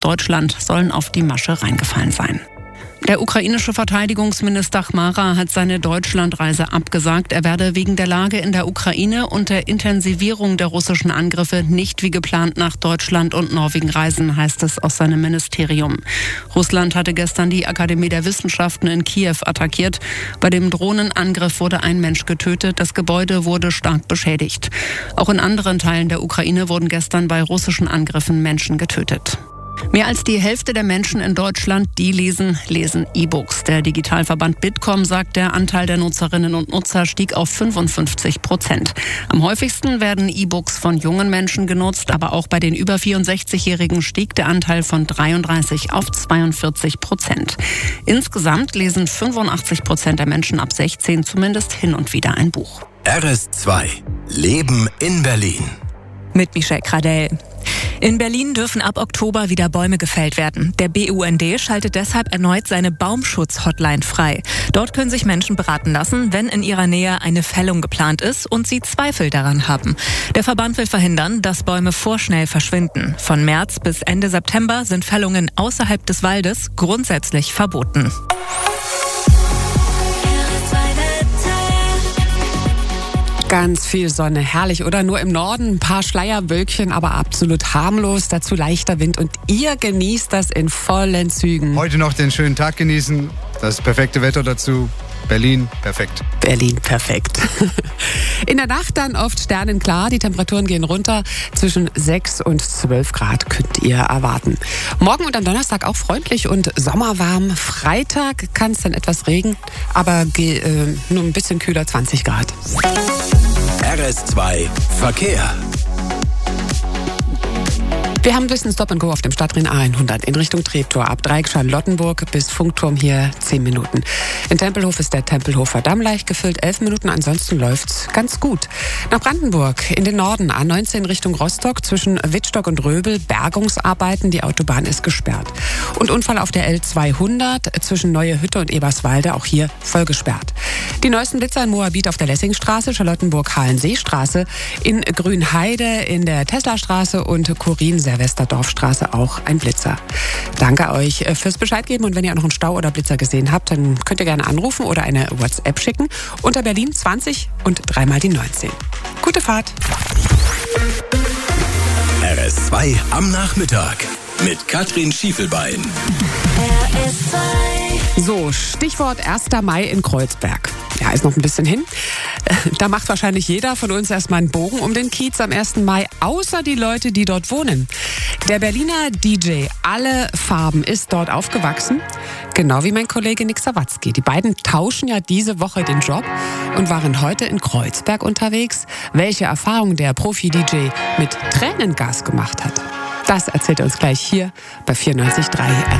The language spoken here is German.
Deutschland sollen auf die Masche reingefallen sein. Der ukrainische Verteidigungsminister Chmara hat seine Deutschlandreise abgesagt. Er werde wegen der Lage in der Ukraine und der Intensivierung der russischen Angriffe nicht wie geplant nach Deutschland und Norwegen reisen, heißt es aus seinem Ministerium. Russland hatte gestern die Akademie der Wissenschaften in Kiew attackiert. Bei dem Drohnenangriff wurde ein Mensch getötet, das Gebäude wurde stark beschädigt. Auch in anderen Teilen der Ukraine wurden gestern bei russischen Angriffen Menschen getötet. Mehr als die Hälfte der Menschen in Deutschland, die lesen E-Books. Der Digitalverband Bitkom sagt, der Anteil der Nutzerinnen und Nutzer stieg auf 55%. Am häufigsten werden E-Books von jungen Menschen genutzt, aber auch bei den über 64-Jährigen stieg der Anteil von 33 auf 42%. Insgesamt lesen 85% der Menschen ab 16 zumindest hin und wieder ein Buch. RS2 Leben in Berlin. Mit Michelle Kradell. In Berlin dürfen ab Oktober wieder Bäume gefällt werden. Der BUND schaltet deshalb erneut seine Baumschutz-Hotline frei. Dort können sich Menschen beraten lassen, wenn in ihrer Nähe eine Fällung geplant ist und sie Zweifel daran haben. Der Verband will verhindern, dass Bäume vorschnell verschwinden. Von März bis Ende September sind Fällungen außerhalb des Waldes grundsätzlich verboten. Ganz viel Sonne, herrlich, oder? Nur im Norden ein paar Schleierwölkchen, aber absolut harmlos. Dazu leichter Wind und ihr genießt das in vollen Zügen. Heute noch den schönen Tag genießen, das perfekte Wetter dazu. Berlin, perfekt. Berlin, perfekt. In der Nacht dann oft sternenklar. Die Temperaturen gehen runter. Zwischen 6 und 12 Grad könnt ihr erwarten. Morgen und am Donnerstag auch freundlich und sommerwarm. Freitag kann es dann etwas regnen, aber nur ein bisschen kühler, 20 Grad. RS2 Verkehr. Wir haben ein bisschen Stop and Go auf dem Stadtring A100 in Richtung Treptower ab Dreieck-Charlottenburg bis Funkturm hier 10 Minuten. In Tempelhof ist der Tempelhofer Damm leicht gefüllt, 11 Minuten, ansonsten läuft's ganz gut. Nach Brandenburg in den Norden, A19 Richtung Rostock zwischen Wittstock und Röbel, Bergungsarbeiten, die Autobahn ist gesperrt. Und Unfall auf der L200 zwischen Neue Hütte und Eberswalde, auch hier voll gesperrt. Die neuesten Blitzer in Moabit auf der Lessingstraße, Charlottenburg-Halenseestraße, in Grünheide in der Teslastraße und Kurin-Silvesterdorfstraße auch ein Blitzer. Danke euch fürs Bescheid geben und wenn ihr auch noch einen Stau oder Blitzer gesehen habt, dann könnt ihr gerne anrufen oder eine WhatsApp schicken unter Berlin 20 und 3 mal die 19. Gute Fahrt! RS2 am Nachmittag mit Katrin Schiefelbein. So, Stichwort 1. Mai in Kreuzberg. Ja, ist noch ein bisschen hin. Da macht wahrscheinlich jeder von uns erstmal einen Bogen um den Kiez am 1. Mai, außer die Leute, die dort wohnen. Der Berliner DJ Alle Farben ist dort aufgewachsen, genau wie mein Kollege Nick Sawatzki. Die beiden tauschen ja diese Woche den Job und waren heute in Kreuzberg unterwegs. Welche Erfahrung der Profi-DJ mit Tränengas gemacht hat, das erzählt er uns gleich hier bei 94.3